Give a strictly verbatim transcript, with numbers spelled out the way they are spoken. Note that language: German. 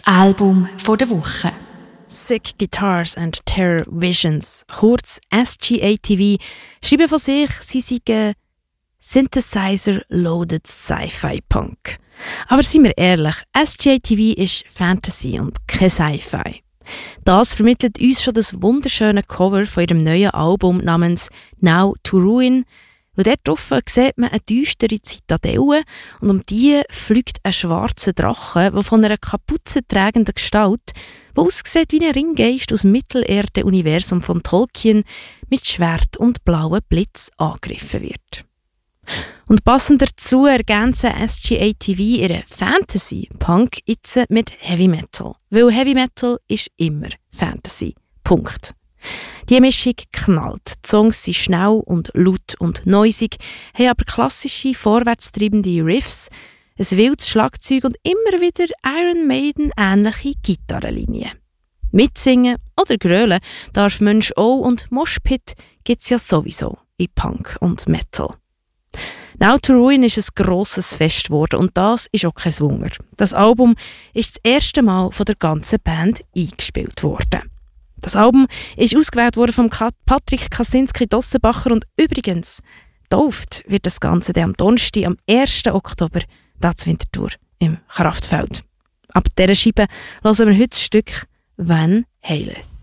Album von der Woche. Sick Guitars and Terror Visions, kurz S G A T V, schreiben von sich, sie seien Synthesizer-loaded Sci-Fi Punk. Aber seien wir ehrlich, S G A T V ist Fantasy und kein Sci-Fi. Das vermittelt uns schon das wunderschöne Cover von ihrem neuen Album namens Now to Ruin. Und dort drauf sieht man eine düstere Zitadelle und um die fliegt ein schwarzer Drache, der von einer kapuzentragenden Gestalt, die aussieht wie ein Ringgeist aus dem Mittelerde-Universum von Tolkien, mit Schwert und blauen Blitz angegriffen wird. Und passend dazu ergänzen S G A T V ihre Fantasy-Punk jetzt mit Heavy Metal. Weil Heavy Metal ist immer Fantasy. Punkt. Die Mischung knallt. Die Songs sind schnell und laut und noisig, haben aber klassische, vorwärtstreibende Riffs, ein wildes Schlagzeug und immer wieder Iron Maiden-ähnliche Gitarrenlinien. Mitsingen oder grölen darf Mensch auch und Moshpit gibt es ja sowieso in Punk und Metal. Now to Ruin ist ein grosses Fest geworden und das ist auch kein Wunder. Das Album ist das erste Mal von der ganzen Band eingespielt worden. Das Album ist ausgewählt worden von Patrick Kaczynski-Dossenbacher und übrigens, getauft wird das Ganze dann am Donnerstag, am ersten Oktober, da zu Winterthur im Kraftfeld. Ab dieser Scheibe hören wir heute das Stück «Van Haleth».